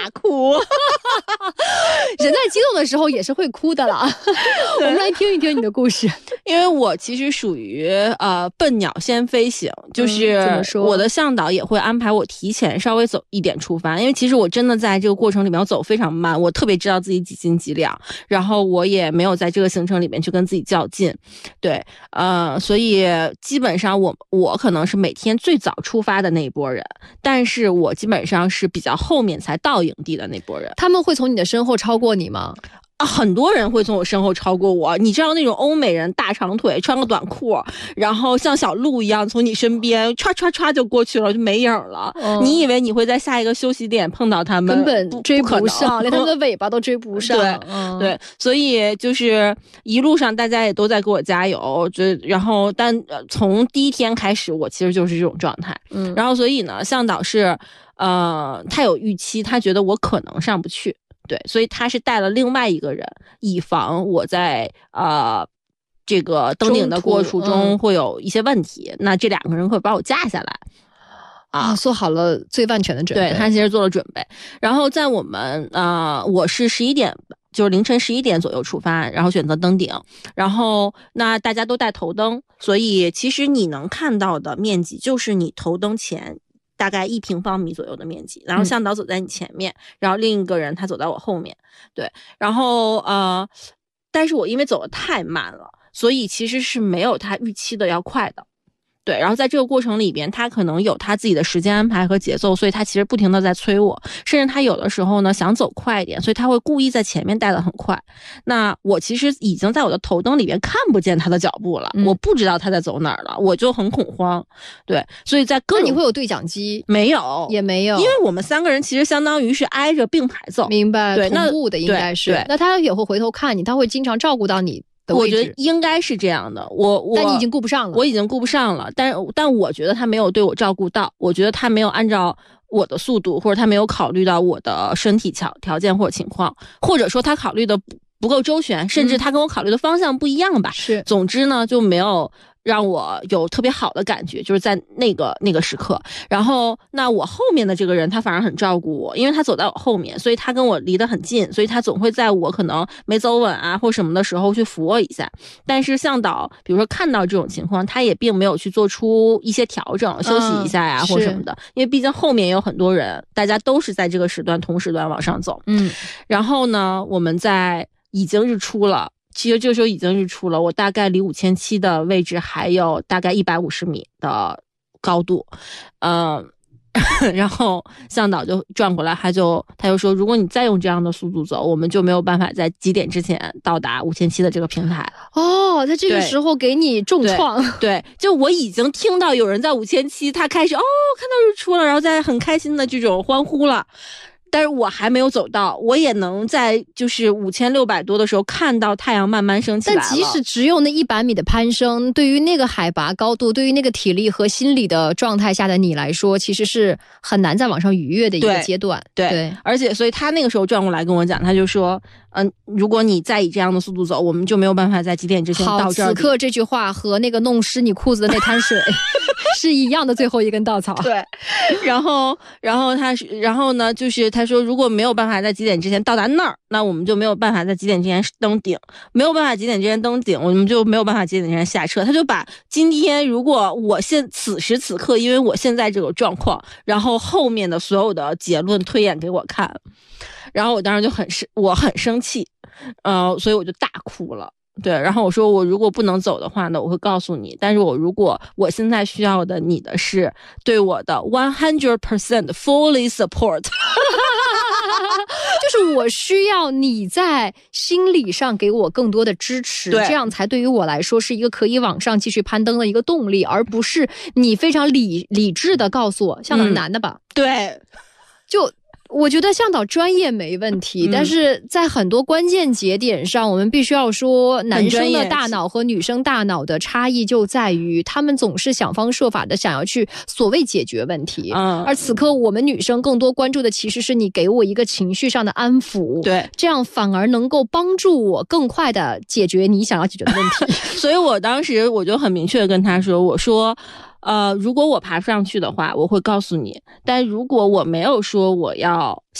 哭。 人在激动的时候也是会哭的啦。我们来听一听你的故事。 因为我其实属于笨鸟先飞型，就是我的向导也会安排我提前稍微走一点出发，因为其实我真的在这个过程里面我走非常慢，我特别知道自己几斤几两，然后我也没有在这个行程里面去跟自己较劲，对，所以基本上我可能是每天最早出发的那一波人，但是我基本上是比较后面才到营地的那波人。 他们会从你的身后超过你吗？ 很多人会从我身后超过我，你知道那种欧美人大长腿穿个短裤，然后像小鹿一样从你身边唰唰唰就过去了，就没影了。你以为你会在下一个休息点碰到他们， 根本追不上，连他们的尾巴都追不上。 对，所以就是一路上大家也都在给我加油，然后但从第一天开始我其实就是这种状态。然后所以呢，向导是他有预期，他觉得我可能上不去。对，所以他是带了另外一个人，以防我在这个登顶的过程中会有一些问题，那这两个人会把我架下来做好了最万全的准备。 对，他其实做了准备。然后在我们我是11点，就是凌晨11点左右出发，然后选择登顶，然后那大家都带头灯，所以其实你能看到的面积就是你头灯前大概1平方米左右的面积，然后向导走在你前面，然后另一个人他走在我后面，对，然后但是我因为走得太慢了，所以其实是没有他预期的要快的。对，然后在这个过程里边，他可能有他自己的时间安排和节奏，所以他其实不停的在催我，甚至他有的时候呢想走快一点，所以他会故意在前面带的很快。那我其实已经在我的头灯里边看不见他的脚步了，我不知道他在走哪儿了，我就很恐慌。对，所以在各种， 那你会有对讲机？ 没有， 也没有， 因为我们3个人其实相当于是挨着并排走。 明白， 对， 同步的应该是。那他也会回头看你，他会经常照顾到你。 我觉得应该是这样的， 但你已经顾不上了， 我已经顾不上了，但我觉得他没有对我照顾到，我觉得他没有按照我的速度，或者他没有考虑到我的身体条件或者情况，或者说他考虑的不够周全，甚至他跟我考虑的方向不一样吧。 是， 总之呢就没有让我有特别好的感觉，就是在那个时刻。然后那我后面的这个人他反而很照顾我，因为他走在我后面，所以他跟我离得很近，所以他总会在我可能没走稳啊或什么的时候去扶我一下。但是向导比如说看到这种情况，他也并没有去做出一些调整，休息一下呀或什么的，因为毕竟后面也有很多人，大家都是在这个时段同时段往上走。然后呢我们在已经日出了，其实这时候已经日出了，我大概离5700的位置还有大概150米的高度，然后向导就转过来，他就说，如果你再用这样的速度走，我们就没有办法在几点之前到达5700的这个平台。 在这个时候给你重创。 对，就我已经听到有人在5700，他开始看到日出了，然后在很开心的这种欢呼了。但是我还没有走到，我也能在就是5600多的时候看到太阳慢慢升起来了。 但即使只有那100米的攀升，对于那个海拔高度，对于那个体力和心理的状态下的你来说，其实是很难再往上逾越的一个阶段。 对，而且所以他那个时候转过来跟我讲，他就说如果你再以这样的速度走，我们就没有办法在几点之前到这儿。 此刻这句话和那个弄湿你裤子的那滩水是一样的最后一根稻草。 对，然后呢就是他说如果没有办法在几点之前到达那儿，那我们就没有办法在几点之前登顶，没有办法几点之前登顶，我们就没有办法几点之前下撤。他就把今天如果我此时此刻因为我现在这个状况，然后后面的所有的结论推演给我看，然后我当时就很生气，所以我就大哭了。对，然后我说我如果不能走的话呢，我会告诉你，但是如果我现在需要的你的是对我的100% fully support 就是我需要你在心理上给我更多的支持，这样才对于我来说是一个可以往上继续攀登的一个动力，而不是你非常理智的告诉我向导是男的吧。 对， 就我觉得向导专业没问题，但是在很多关键节点上，我们必须要说男生的大脑和女生大脑的差异就在于他们总是想方设法的想要去所谓解决问题，而此刻我们女生更多关注的其实是你给我一个情绪上的安抚， 对， 这样反而能够帮助我更快的解决你想要解决的问题。 所以我当时我就很明确的跟他说，我说如果我爬不上去的话，我会告诉你，但如果我没有说我要